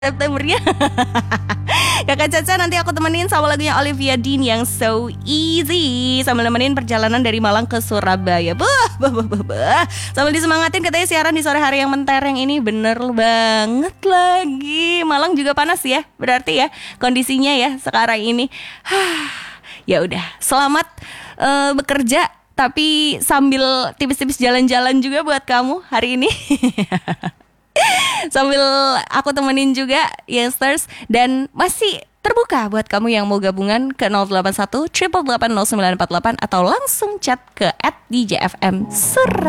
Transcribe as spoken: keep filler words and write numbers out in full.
Septembernya. Kakak Caca nanti aku temenin sama lagunya Olivia Dean yang So Easy, sambil nemenin perjalanan dari Malang ke Surabaya. Bah, bah, bah, bah, bah. Sambil disemangatin katanya siaran di sore hari yang mentereng ini. Bener banget lagi. Malang juga panas ya, berarti ya kondisinya ya sekarang ini. Ya udah, selamat uh, bekerja, tapi sambil tipis-tipis jalan-jalan juga buat kamu hari ini. Sambil aku temenin juga Youngsters. Dan masih terbuka buat kamu yang mau gabungan ke nol delapan satu delapan delapan delapan nol sembilan empat delapan atau langsung chat ke at D J F M Surabaya.